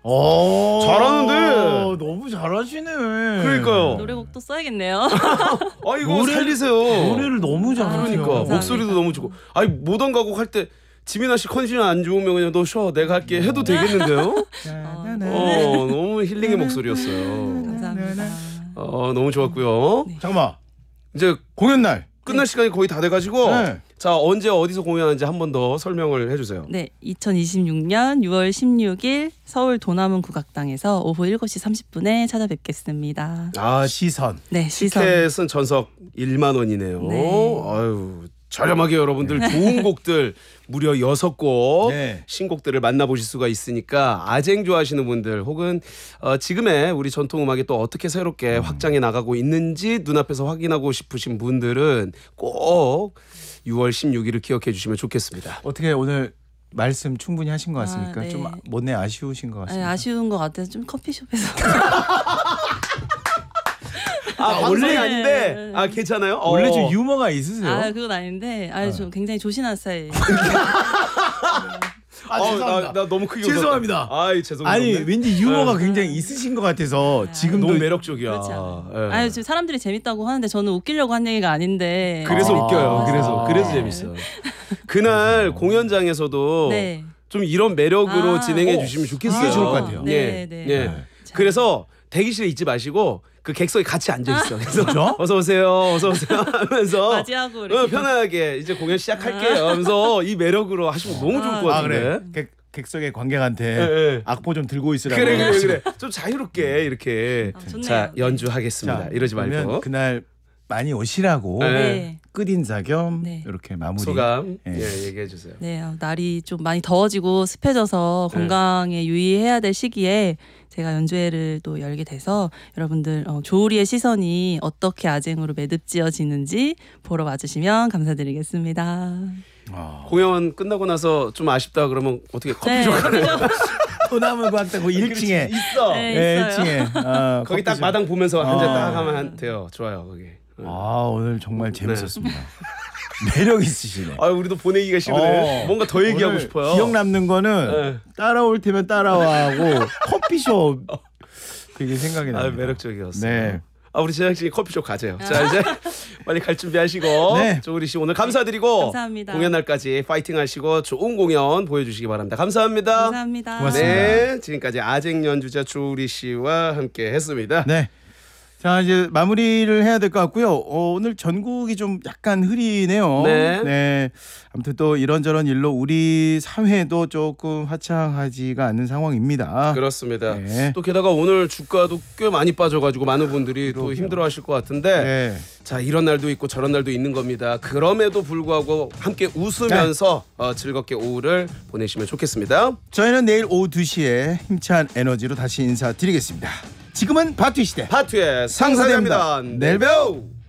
잘하는데. 너무 잘하시네. 그러니까요. 노래곡도 써야겠네요. 아 이거 살리세요. 노래를 너무 잘하세요. 그러니까 감사합니다. 목소리도 너무 좋고. 아니 모던 가곡 할 때 지민아 씨 컨디션 안 좋으면 그냥 너 쉬어 내가 할게 해도 되겠는데요? 너무 힐링의 목소리였어요. 감사합니다. 너무 좋았고요. 네. 잠깐만. 이제 공연 날. 끝날 시간이 거의 다 돼가지고 네. 자 언제 어디서 공연하는지 한 번 더 설명을 해주세요. 네, 2026년 6월 16일 서울 도남은 국악당에서 오후 7시 30분에 찾아뵙겠습니다. 아 시선. 네, 시선. 티켓은 전석 1만 원이네요. 네. 아유 저렴하게 여러분들 좋은 곡들 무려 6곡 네. 신곡들을 만나보실 수가 있으니까 아쟁 좋아하시는 분들 혹은 지금의 우리 전통음악이 또 어떻게 새롭게 확장해 나가고 있는지 눈앞에서 확인하고 싶으신 분들은 꼭 6월 16일을 기억해 주시면 좋겠습니다. 어떻게 오늘 말씀 충분히 하신 것 같습니까? 네. 좀 못내 아쉬우신 것 아니, 같습니다. 아쉬운 것 같아서 좀 커피숍에서. 원래 네. 아닌데 괜찮아요? 원래 좀 유머가 있으세요? 아, 그건 아닌데, 좀 굉장히 조신한 스타일. 죄송합니다. 나 너무 크게 죄송합니다. 웃었다. 아이 죄송합니다. 아니 왠지 유머가 굉장히 있으신 것 같아서 지금도 너무 매력적이야. 그렇지 않아요. 예. 아니, 지금 사람들이 재밌다고 하는데 저는 웃기려고 한 얘기가 아닌데. 그래서 재밌다고 웃겨요. 해서. 그래서 네. 재밌어요. 그날 공연장에서도 네. 좀 이런 매력으로 아. 진행해 주시면 좋겠어요. 이게 좋을 것 같아요. 예. 네, 네. 예. 네. 그래서 대기실에 있지 마시고 그 객석에 같이 앉아 있어. 그래서 그렇죠? 어서 오세요, 어서 오세요 하면서 맞이하고 이렇게. 편하게 이제 공연 시작할게요. 하면서 이 매력으로 하시면 너무 좋을 것 아 같은데. 그래. 객석의 관객한테 예, 예. 악보 좀 들고 있으라고. 그래. 좀 자유롭게 이렇게 좋네요. 자 연주하겠습니다. 자, 이러지 그러면 말고 그날 많이 오시라고 네. 끝인사 겸 네. 이렇게 마무리. 소감 예. 얘기해 주세요. 네, 날이 좀 많이 더워지고 습해져서 네. 건강에 유의해야 될 시기에 제가 연주회를 또 열게 돼서 여러분들 조우리의 시선이 어떻게 아쟁으로 매듭지어지는지 보러 와주시면 감사드리겠습니다. 공연 끝나고 나서 좀 아쉽다 그러면 어떻게 커피 네, 좀 가나요? 소나무 과학당 1층에. 있어. 네, 예, 있어요. 1층에. 거기 딱 마당 보면서 한 잔 딱 하면 돼요. 좋아요 거기. 아 오늘 정말 재밌었습니다. 매력 있으시네. 아 우리도 보내기가 싫으네. 뭔가 더 얘기하고 오늘 싶어요. 기억 남는 거는 네. 따라올 테면 따라와하고 커피숍 그게 생각이 아 납니다. 매력적이었어요. 네. 우리 제작진이 커피숍 가세요. 자 이제 빨리 갈 준비하시고 네. 조우리 씨 오늘 감사드리고 감사합니다. 공연 날까지 파이팅 하시고 좋은 공연 보여주시기 바랍니다. 감사합니다. 감사합니다. 고맙습니다. 네, 지금까지 아쟁 연주자 조우리 씨와 함께했습니다. 네. 자 이제 마무리를 해야 될 것 같고요. 오늘 전국이 좀 약간 흐리네요. 네. 아무튼 또 이런저런 일로 우리 사회도 조금 화창하지가 않은 상황입니다. 그렇습니다. 네. 또 게다가 오늘 주가도 꽤 많이 빠져가지고 많은 분들이 또 힘들어하실 것 같은데 네. 자 이런 날도 있고 저런 날도 있는 겁니다. 그럼에도 불구하고 함께 웃으면서 즐겁게 오후를 보내시면 좋겠습니다. 저희는 내일 오후 2시에 힘찬 에너지로 다시 인사드리겠습니다. 지금은 바투 시대. 파투의 상사대입니다. 상사대입니다. 내일 봬요.